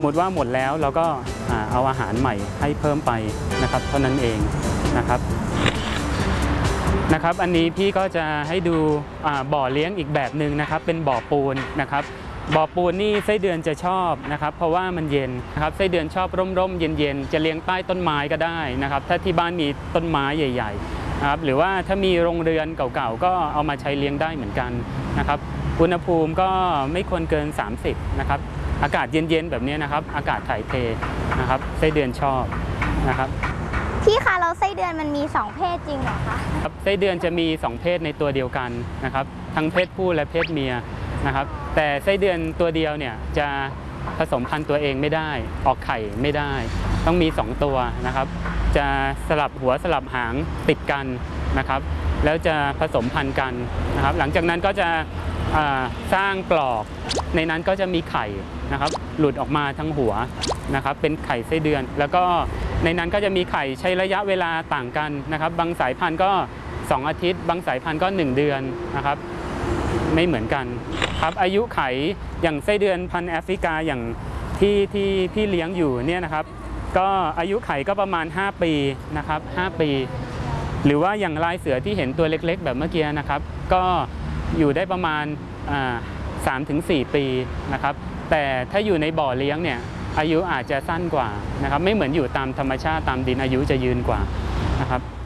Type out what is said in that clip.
สมมติว่าหมดแล้วเราก็เอาอาหารใหม่ให้เพิ่มไปนะครับเท่านั้นเองนะครับอันนี้พี่ก็จะให้ดูบ่อเลี้ยงอีกแบบหนึ่งนะครับเป็นบ่อปูนนะครับบ่อปูนนี่ไส้เดือนจะชอบนะครับเพราะว่ามันเย็นนะครับไส้เดือนชอบร่มๆเย็นๆจะเลี้ยงใต้ต้นไม้ก็ได้นะครับถ้าที่บ้านมีต้นไม้ใหญ่ๆนะครับหรือว่าถ้ามีโรงเรือนเก่าๆก็เอามาใช้เลี้ยงได้เหมือนกันนะครับอุณหภูมิก็ไม่ควรเกิน30นะครับอากาศเย็นๆแบบนี้นะครับอากาศถ่ายเทนะครับไส้เดือนชอบนะครับพี่คะเราไส้เดือนมันมี2เพศจริงเหรอคะครับไส้เดือนจะมี2เพศในตัวเดียวกันนะครับทั้งเพศผู้และเพศเมียนะครับแต่ไส้เดือนตัวเดียวเนี่ยจะผสมพันธุ์ตัวเองไม่ได้ออกไข่ไม่ได้ต้องมี2ตัวนะครับจะสลับหัวสลับหางติดกันนะครับแล้วจะผสมพันธุ์กันนะครับหลังจากนั้นก็จะสร้างปลอกในนั้นก็จะมีไข่นะครับหลุดออกมาทั้งหัวนะครับเป็นไข่ไส้เดือนแล้วก็ในนั้นก็จะมีไข่ใช้ระยะเวลาต่างกันนะครับบางสายพันธุ์ก็2อาทิตย์บางสายพันธุ์ก็1เดือนนะครับไม่เหมือนกันครับอายุไขอย่างไส้เดือนพันธุ์แอฟริกาอย่างที่พี่เลี้ยงอยู่เนี่ยนะครับก็อายุไขก็ประมาณ5ปีนะครับ5ปีหรือว่าอย่างลายเสือที่เห็นตัวเล็กๆแบบเมื่อกี้นะครับก็อยู่ได้ประมาณ3-4 ปีนะครับแต่ถ้าอยู่ในบ่อเลี้ยงเนี่ยอายุอาจจะสั้นกว่านะครับไม่เหมือนอยู่ตามธรรมชาติตามดินอายุจะยืนกว่านะครับ